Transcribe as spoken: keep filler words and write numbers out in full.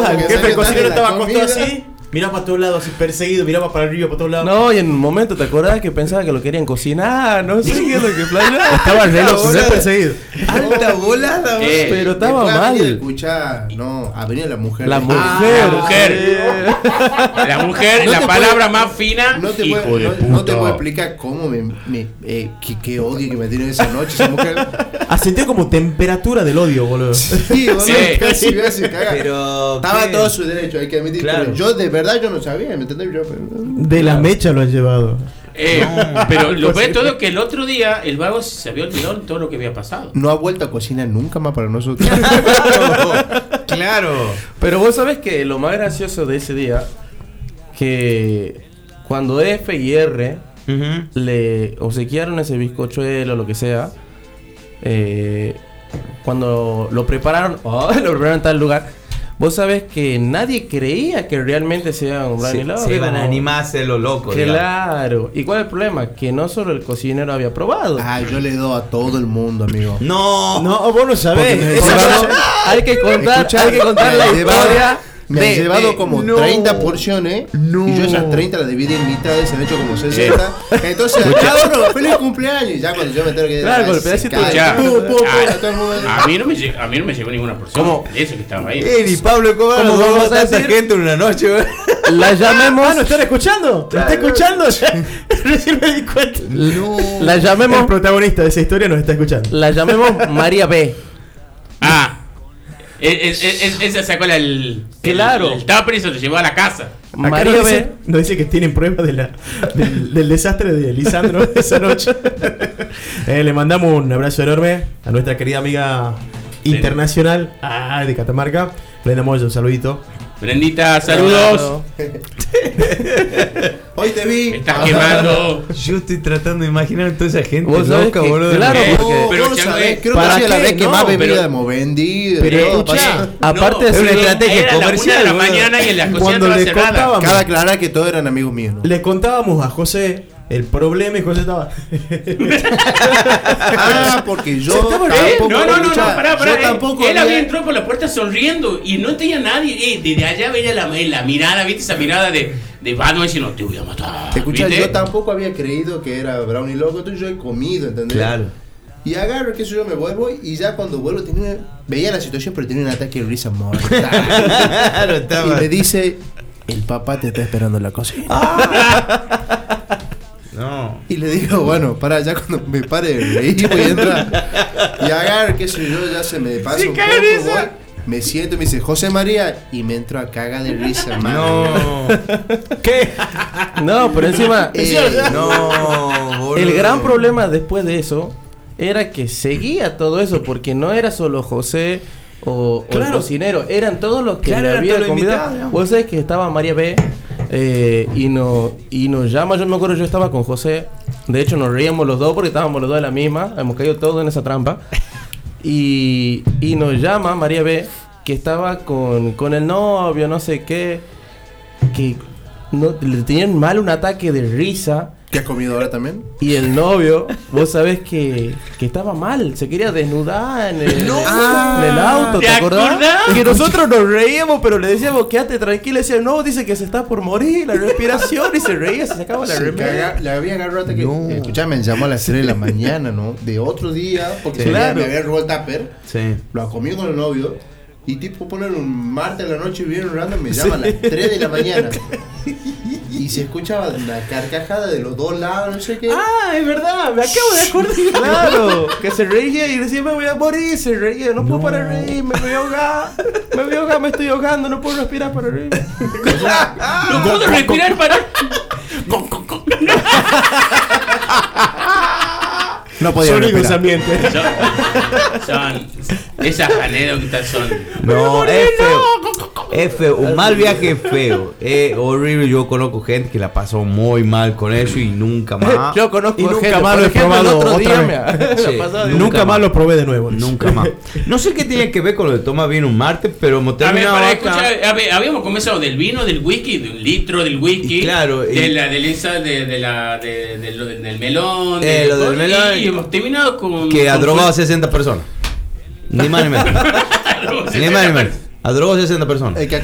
Ah, el porque jefe sabía el cocinero darle la estaba acostado comida. así, miraba para todos lados, así perseguido, miraba para arriba, para todos lados. No, y en un momento te acordás que pensaba que lo querían cocinar, no sé qué es lo que planteaba. Estaba re loco, re perseguido. Alta volada, Eh, Pero estaba Después ha venido a mal. escuchar, no, ha venido la mujer. La Ah, mujer. la mujer. La mujer, No la te palabra puede- más fina. No te, hijo puedo, de no, puta. no te puedo explicar cómo me, me eh, qué, qué odio que me tiene esa noche esa mujer. Ha sentido como temperatura del odio, boludo. Sí, boludo, Sí. casi me hace cagar. Pero. Estaba ¿qué? todo su derecho, hay que admitir. Claro. Pero yo de verdad yo no sabía, ¿me entendés? Yo, pero- De la mecha lo han llevado. Eh, pero lo peor de todo es que el otro día el vago se había olvidado de todo lo que había pasado. No ha vuelto a cocinar nunca más para nosotros. Claro. Pero vos sabés que lo más gracioso de ese día, que cuando F y R Ujú. le obsequiaron ese bizcochuelo o lo que sea, eh, cuando lo prepararon, oh, lo prepararon en tal lugar, vos sabés que nadie creía que realmente se iban a comprar Se, ni loco. se iban a animar a hacerlo loco. digamos. Claro. ¿Y cuál es el problema? Que no solo el cocinero había probado. Ah, yo le doy a todo el mundo, amigo. No. No, vos no sabés. Porque me Esa cobraron- noche- Hay que contar, Escuchá, hay que contar me la han llevado- historia. Me de- han llevado de- como no. treinta porciones No. y yo esas treinta las dividí en mitades, se han hecho como sesenta. Entonces, cada uno, feliz cumpleaños. Y ya cuando yo me entero que Claro, ah, con el se pedacito cae. de- Ya. Pum, pum, pum, Ah, a todo el mundo. A mí no me llegó, a mí no me llegó ninguna porción. ¿Cómo? De eso que estaba ahí. Ey, y Pablo, ¿cómo, ¿Cómo ¿cómo vamos vamos a a tanta decir? gente en una noche, güey? La llamemos. Ah, ¿no están escuchando? ¿Me está escuchando? Recién me di cuenta. No. La El llamemos. protagonista de esa historia nos está escuchando. La llamemos María B. Ah. Es, es, es- esa sacó la- el. Claro. El, el tupper y se lo llevó a la casa. Acá María nos B. dice, nos dice que tienen pruebas de la, del, del desastre de Lisandro esa noche. Eh, le mandamos un abrazo enorme a nuestra querida amiga internacional ah, de Catamarca. Le damos un saludito. Brendita, saludos. Hoy te vi. Me estás quemando. Yo estoy tratando de imaginar toda esa gente Vos sabés loca, que- boludo. claro, Eh, porque- No, pero vos no ya sabés, ve- creo que ¿para ha sido la qué? vez que No, más bebida pero- hemos vendido. pero todo, escuchá, pasa. aparte de es ser una bien- estrategia era la una comercial, de la boludo. mañana y en la cocina Cuando estaba le cerrada. contábamos, Cabe aclarar que todos eran amigos míos, ¿no? les contábamos a José el problema y José estaba. Ah, porque yo estaba Eh, tampoco. no, no, no, no, escuchá, pará, pará. Yo eh, tampoco. Él había- había entrado por la puerta sonriendo y no tenía nadie. Eh, desde allá veía la, la mirada, ¿viste? Esa mirada de, de Batman diciendo, te voy a matar. Escuchá, ¿viste? yo tampoco había creído que era Brownie loco, entonces yo he comido, ¿entendés? Claro. Y agarro, qué sé yo, me vuelvo y ya cuando vuelvo tenía, veía la situación, pero tenía un ataque de risa mortal. Claro, Y estaba. me dice, el papá te está esperando en la cocina. No. Y le digo, bueno, para ya cuando me pare de reír voy a entrar. Y agarro, qué sé yo, ya se me pasa Se un caga de poco, risa. voy, me siento y me dice, José María, y me entro a caga de risa, mano. No. ¿Qué? No, pero encima. Eh, No, boludo. El gran problema después de eso era que seguía todo eso, porque no era solo José o, o el Claro. cocinero, eran todos los que Claro, le eran habían todos los convidado. invitados, digamos. Vos sabés que estaba María B. eh, y, no, y nos llama, yo me acuerdo, yo estaba con José. De hecho, nos reíamos los dos porque estábamos los dos de la misma. Hemos caído todos en esa trampa. Y, y nos llama María B. Que estaba con, con el novio, no sé qué. Que no, le tenían mal un ataque de risa. ¿Qué has comido ahora también? Y el novio, vos sabés que, que estaba mal, se quería desnudar en el, No. en el auto, ¿te, ¿Te acordás? acordás? Que nosotros nos reíamos, pero le decíamos, quédate tranquilo. Y decía, no, dice que se está por morir, la respiración. Y se reía, se sacaba la Se remera. caga- le había agarrado ataque. No. Escuchame, me llamó a las tres de la mañana, ¿no? De otro día, porque Sí. se había- Claro. me había robado el tupper, Sí. lo ha comido con el novio. Y tipo ponen un martes a la noche y vienen random, me llama a las tres de la mañana. Y se escuchaba una carcajada de los dos lados, no sé qué. Ah, es verdad, me acabo de acordar. Claro, que se reía y decía, me voy a morir, se reía, no puedo parar de reír, me voy a ahogar, me voy a ahogar, me estoy ahogando, no puedo respirar para reír. No puedo respirar para. No podía Sónicos respirar. ambientes. Son, son- esas anécdotas son. No, es feo. Es feo. Un mal viaje es feo. Es horrible. Yo conozco gente que la pasó muy mal con eso y nunca más. Yo conozco Y nunca gente, más por lo he ejemplo, el probado otro otra día vez. me ha- Sí, me ha pasado de- Nunca, Nunca más más. lo probé de nuevo. Nunca más. No sé qué tiene que ver con lo de toma bien un martes, pero hemos A ver, terminado para acá. escuchar, a ver, habíamos comenzado del vino, del whisky, de un litro del whisky, Y claro, y- de la del esa, de, de la de, de lo del, del melón, Eh, de lo del todo, melón. y hemos terminado con Que ha con drogado a full- sesenta personas. Ni más ni menos. Ni más ni menos. Ha drogado a sesenta personas. El que